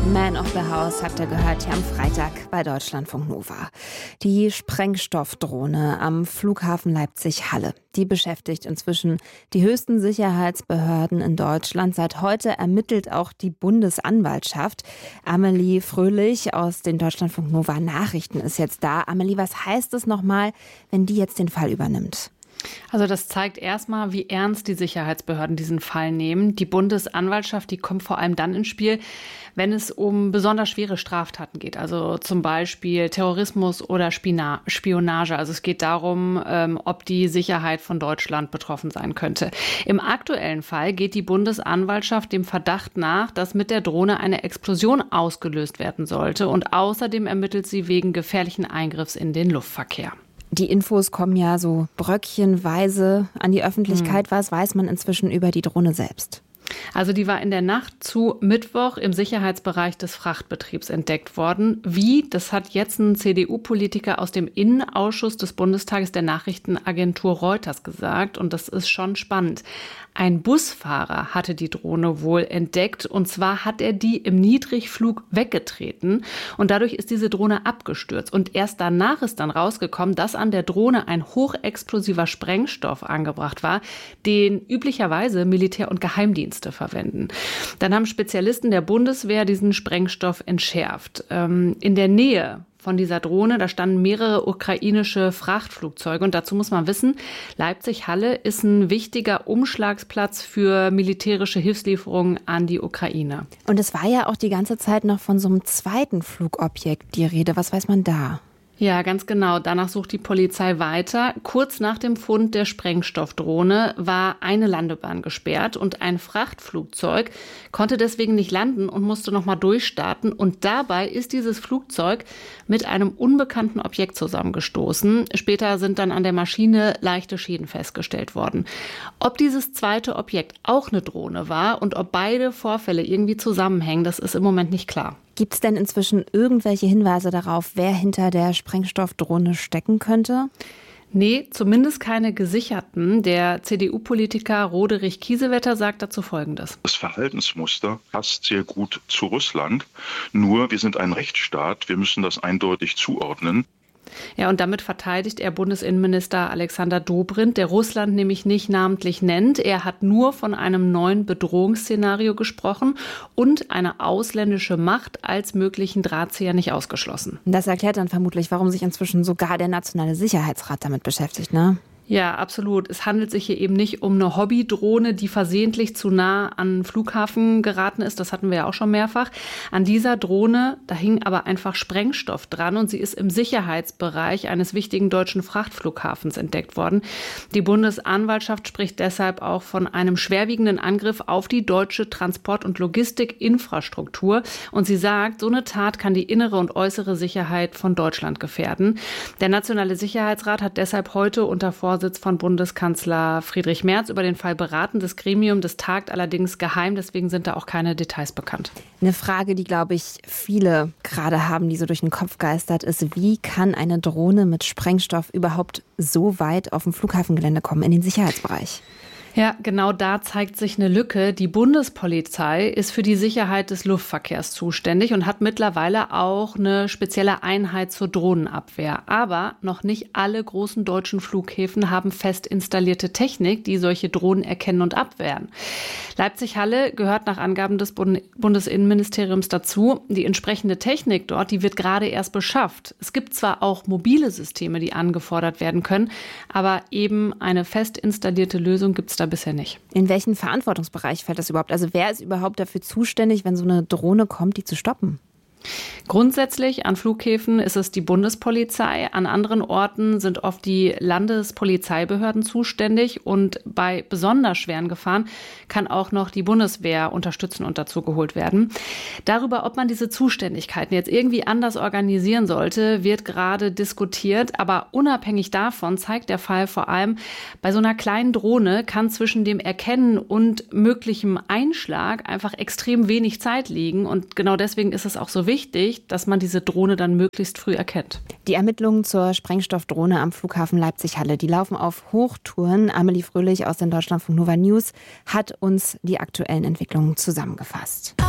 Man of the House habt ihr gehört hier am Freitag bei Deutschlandfunk Nova. Die Sprengstoffdrohne am Flughafen Leipzig-Halle, die beschäftigt inzwischen die höchsten Sicherheitsbehörden in Deutschland. Seit heute ermittelt auch die Bundesanwaltschaft. Amelie Fröhlich aus den Deutschlandfunk Nova Nachrichten ist jetzt da. Amelie, was heißt es nochmal, wenn die jetzt den Fall übernimmt? Also das zeigt erstmal, wie ernst die Sicherheitsbehörden diesen Fall nehmen. Die Bundesanwaltschaft, die kommt vor allem dann ins Spiel, wenn es um besonders schwere Straftaten geht. Also zum Beispiel Terrorismus oder Spionage. Also es geht darum, ob die Sicherheit von Deutschland betroffen sein könnte. Im aktuellen Fall geht die Bundesanwaltschaft dem Verdacht nach, dass mit der Drohne eine Explosion ausgelöst werden sollte. Und außerdem ermittelt sie wegen gefährlichen Eingriffs in den Luftverkehr. Die Infos kommen ja so bröckchenweise an die Öffentlichkeit. Was weiß man inzwischen über die Drohne selbst? Also die war in der Nacht zu Mittwoch im Sicherheitsbereich des Frachtbetriebs entdeckt worden. Wie? Das hat jetzt ein CDU-Politiker aus dem Innenausschuss des Bundestages der Nachrichtenagentur Reuters gesagt. Und das ist schon spannend. Ein Busfahrer hatte die Drohne wohl entdeckt. Und zwar hat er die im Niedrigflug weggetreten. Und dadurch ist diese Drohne abgestürzt. Und erst danach ist dann rausgekommen, dass an der Drohne ein hochexplosiver Sprengstoff angebracht war, den üblicherweise Militär- und Geheimdienste verwenden. Dann haben Spezialisten der Bundeswehr diesen Sprengstoff entschärft. In der Nähe von dieser Drohne, da standen mehrere ukrainische Frachtflugzeuge. Und dazu muss man wissen, Leipzig-Halle ist ein wichtiger Umschlagsplatz für militärische Hilfslieferungen an die Ukraine. Und es war ja auch die ganze Zeit noch von so einem zweiten Flugobjekt die Rede. Was weiß man da? Ja, ganz genau. Danach sucht die Polizei weiter. Kurz nach dem Fund der Sprengstoffdrohne war eine Landebahn gesperrt und ein Frachtflugzeug konnte deswegen nicht landen und musste nochmal durchstarten. Und dabei ist dieses Flugzeug mit einem unbekannten Objekt zusammengestoßen. Später sind dann an der Maschine leichte Schäden festgestellt worden. Ob dieses zweite Objekt auch eine Drohne war und ob beide Vorfälle irgendwie zusammenhängen, das ist im Moment nicht klar. Gibt es denn inzwischen irgendwelche Hinweise darauf, wer hinter der Sprengstoffdrohne stecken könnte? Nee, zumindest keine gesicherten. Der CDU-Politiker Roderich Kiesewetter sagt dazu Folgendes. Das Verhaltensmuster passt sehr gut zu Russland. Nur wir sind ein Rechtsstaat, wir müssen das eindeutig zuordnen. Ja, und damit verteidigt er Bundesinnenminister Alexander Dobrindt, der Russland nämlich nicht namentlich nennt. Er hat nur von einem neuen Bedrohungsszenario gesprochen und eine ausländische Macht als möglichen Drahtzieher nicht ausgeschlossen. Das erklärt dann vermutlich, warum sich inzwischen sogar der Nationale Sicherheitsrat damit beschäftigt, ne? Ja, absolut. Es handelt sich hier eben nicht um eine Hobbydrohne, die versehentlich zu nah an den Flughafen geraten ist. Das hatten wir ja auch schon mehrfach. An dieser Drohne, da hing aber einfach Sprengstoff dran und sie ist im Sicherheitsbereich eines wichtigen deutschen Frachtflughafens entdeckt worden. Die Bundesanwaltschaft spricht deshalb auch von einem schwerwiegenden Angriff auf die deutsche Transport- und Logistikinfrastruktur. Und sie sagt, so eine Tat kann die innere und äußere Sicherheit von Deutschland gefährden. Der Nationale Sicherheitsrat hat deshalb heute unter Vorsitz von Bundeskanzler Friedrich Merz über den Fall beraten. Das Gremium, das tagt allerdings geheim, deswegen sind da auch keine Details bekannt. Eine Frage, die, glaube ich, viele gerade haben, die so durch den Kopf geistert, ist, wie kann eine Drohne mit Sprengstoff überhaupt so weit auf dem Flughafengelände kommen, in den Sicherheitsbereich? Ja, genau da zeigt sich eine Lücke. Die Bundespolizei ist für die Sicherheit des Luftverkehrs zuständig und hat mittlerweile auch eine spezielle Einheit zur Drohnenabwehr. Aber noch nicht alle großen deutschen Flughäfen haben fest installierte Technik, die solche Drohnen erkennen und abwehren. Leipzig-Halle gehört nach Angaben des Bundesinnenministeriums dazu. Die entsprechende Technik dort, die wird gerade erst beschafft. Es gibt zwar auch mobile Systeme, die angefordert werden können, aber eben eine fest installierte Lösung gibt es da bisher nicht. In welchen Verantwortungsbereich fällt das überhaupt? Also wer ist überhaupt dafür zuständig, wenn so eine Drohne kommt, die zu stoppen? Grundsätzlich an Flughäfen ist es die Bundespolizei. An anderen Orten sind oft die Landespolizeibehörden zuständig. Und bei besonders schweren Gefahren kann auch noch die Bundeswehr unterstützen und dazu geholt werden. Darüber, ob man diese Zuständigkeiten jetzt irgendwie anders organisieren sollte, wird gerade diskutiert. Aber unabhängig davon zeigt der Fall vor allem, bei so einer kleinen Drohne kann zwischen dem Erkennen und möglichem Einschlag einfach extrem wenig Zeit liegen. Und genau deswegen ist es auch so wichtig, dass man diese Drohne dann möglichst früh erkennt. Die Ermittlungen zur Sprengstoffdrohne am Flughafen Leipzig-Halle, die laufen auf Hochtouren. Amelie Fröhlich aus den Deutschlandfunk Nova News hat uns die aktuellen Entwicklungen zusammengefasst.